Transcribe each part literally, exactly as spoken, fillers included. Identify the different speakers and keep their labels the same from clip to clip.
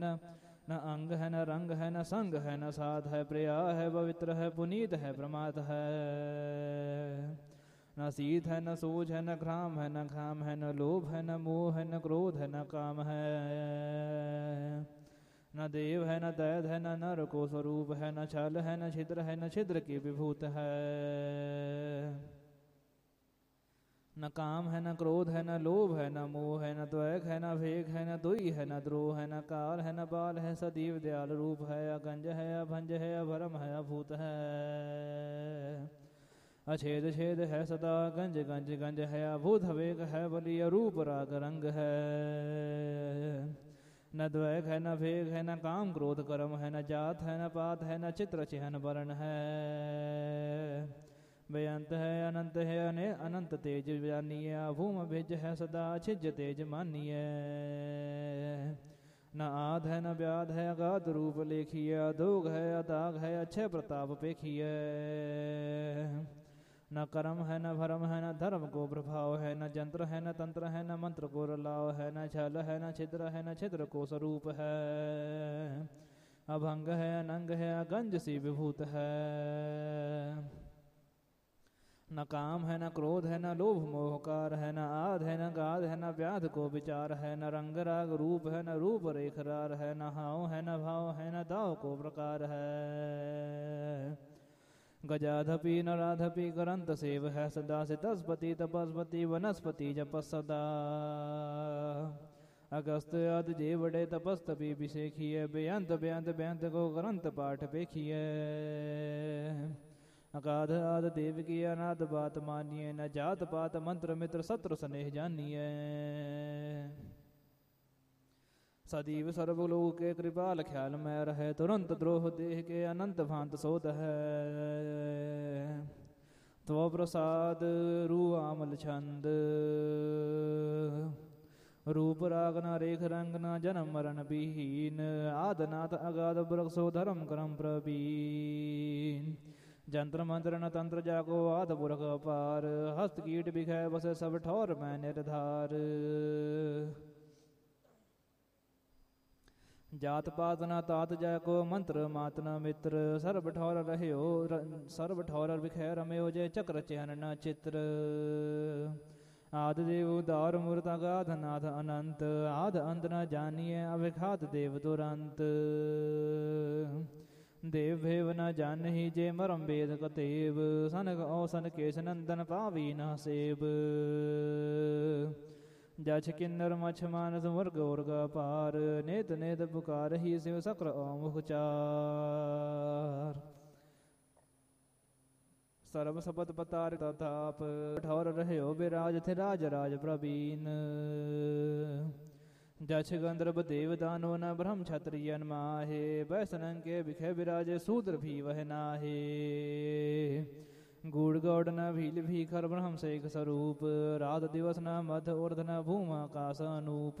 Speaker 1: न अंग है न रंग है न संग है न साध है, प्रिया है पवित्र है पुनीत है प्रमाद है। न शीत है न सूझ है न घ्राम है न घाम है, न लोभ है न मोह है न क्रोध है न काम है। न देव है न दैद है न नर को स्वरूप है, न छल है न छिद्र है न छिद्र की विभूत है। न काम है न क्रोध है न लोभ है न मोह है, न द्वैक है न भेग है न दुई है न द्रोह है, न काल है न बाल है सदैव दयाल रूप है। अगंज है अभंज है अभरम है अभूत है, अछेद छेद है सदा गंज गंज गंज है। अभूत वेग है बलि अरूप राग रंग है, न द्वैक है न भेग है न काम क्रोध कर्म है, न जात है न पात है न चित्र चिन्ह वर्ण है। बेअंत है अनंत है अने अनंत तेज जानिए, भूम भिज है सदा छिज तेज मानिए। न आध है न व्याध है अगाध रूप लेखिए, अधोग है अदाग है अच्छे प्रताप पेखिए। न कर्म है न भरम है न धर्म को प्रभाव है, न जंत्र है न तंत्र है न मंत्र को रलाव है, न छल है न छिद्र है न छिद्र को स्वरूप है। अभंग है अनंग है अगंज सी विभूत है, न काम है न क्रोध है न लोभ मोहकार है, न आध है न गाध है न व्याध को विचार है। न रंग राग रूप है न रूप रेख रार है, न हाव है न भाव है न दाव को प्रकार है। गजाधपि नराधपि करंत सेव है सदा, सितस्पति तपस्पति वनस्पति जप सदा। अगस्त आदि जे बड़े तपस्तपि विषेखिए, बेअंत बेअंत बेअंत को करंत पाठ पेखिए। अगाध आद देव की अनाद बात मानिए, न जात पात मंत्र मित्र शत्रु स्नेह जानिए। सदैव सर्वलोक के कृपाल ख्याल में रहे, तुरंत द्रोह देह के अनंत भांत सोध है। त्व प्रसाद रू आमल छंद, रूप राग न रेख रंग न जन्म मरण विहीन। आदनाथ अगाध बृक्षो धर्म करम प्रवीण, जंत्र मंत्र न तंत्र जाको आद पुरख अपार। हस्त कीट बिखय बसे सब ठौर में निर्धार, जात पात न तात जाको मंत्र मात न मित्र। सर्व ठौर रहयो सर्व ठौर बिखय रमयो, जय चक्र चयन न चित्र। आदि देव उदार मूर्त अगाध नाथ अनंत, आद अंत न जानिए अभिघात देव दुरंत। देव भेव न जानहि जे मरम वेद कतेव, सनक औसन केश नंदन पावी न सेव। जछ किन्नर मछ मानस वर्ग उर्ग पार, नेत नेत पुकार ही शिव सक्र मुखचार। सर्व सपत पतार तताप, ठौर रहयो विराज थे राज राज प्रवीण। जछ गंधर्व देव दानो न ब्रह्म क्षत्रियन माहे, वैष्णव के बिखे विराजे शूद्र भी वह नाहे। गूढ़ गौड़ न भील भीखर ब्रह्म शेख स्वरूप, रात दिवस न मध ऊर्ध न भूम आकाश अनूप।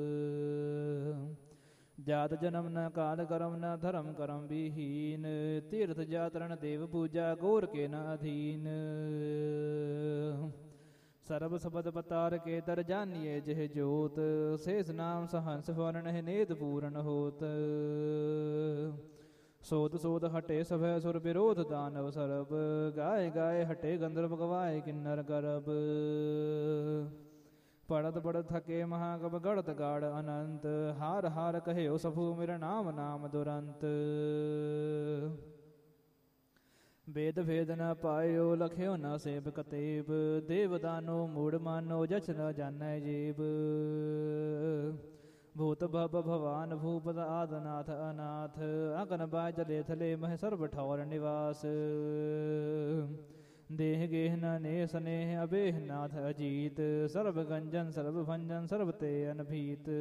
Speaker 1: जात जन्म न काल कर्म न धर्म कर्म विहीन, तीर्थ जातरण देव पूजा गौर के न अधीन। सर्व शब्द पतार के तर जानिए जह जोत, शेष नाम सहंस वर्ण है नेत पूर्ण होत। सोत सोत हटे सभय सुर विरोध दानव सरब, गाय गाय हटे गंधर्व गवाए किन्नर गर्भ। पड़त पड़त थके महाकब गढ़त गाढ़ अनंत, हार हार कहे ओ सभु मेरा नाम नाम दुरंत। वेद भेद न पायो लख्यो न सेब कतेब, देव दानो मूढ़ मानो जच न जानै जेब। भूत भव भवान भूपत आदनाथ अनाथ, अगन बाय जले थले मह सर्व ठौर निवास। देह गेह न ने स्नेह अबेह नाथ अजीत, सर्व गंजन सर्व भंजन सर्व ते अनभीत।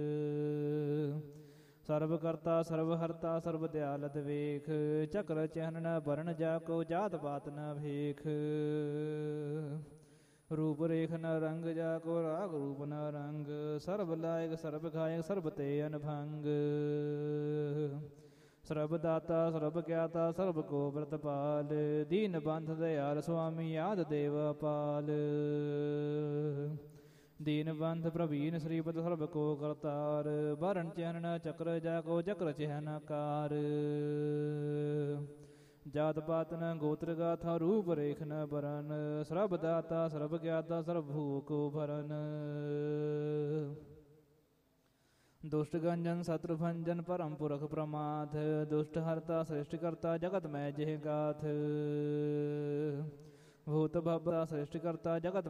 Speaker 1: सर्वकर्ता सर्वहर्ता सर्व दयालत वेख, चक्र चहन न वर्ण जाको जात पात न भेख। रूप रेख न रंग जाको राग रूप न रंग, सर्व लायक सर्व गायक सर्व ते अनभंग। सर्व दाता सर्व ज्ञाता सर्व को व्रतपाल, दीन बंध दयाल स्वामी याद देव पाल। ਦੀਨ ਬੰਧ ਪ੍ਰਵੀਨ ਸ੍ਰੀਪਦ ਸਰਬ ਕੋ ਕਰਤਾਰ ਭਰਨ ਚੈਨ ਚੱਕਰ ਜਾ ਕੋ ਚੱਕਰ ਚਹਿਨਕਾਰ ਜਾਤ ਪਾਤ ਨ ਗੋਤਰ ਗਾਥਾ ਰੂਪ ਰੇਖ ਨ ਬਰਨ ਸਰਬ ਦਾਤਾ ਸਰਬ ਗਿਆਤਾ ਸਰਬ ਭੂ ਕੋ ਭਰਨ ਦੁਸ਼ਟ ਗੰਜਨ ਸਤਰ ਭੰਜਨ ਪਰਮ ਪੁਰਖ ਪ੍ਰਮਾਥ ਦੁਸ਼ਟ ਹਰਤਾ ਸ੍ਰਿਸ਼ਟ ਕਰਤਾ ਜਗਤ ਮੈਂ ਜਿਹ ਗਾਥ ਭੂਤ ਭਵ ਸ੍ਰਿਸ਼ਟ ਕਰਤਾ ਜਗਤ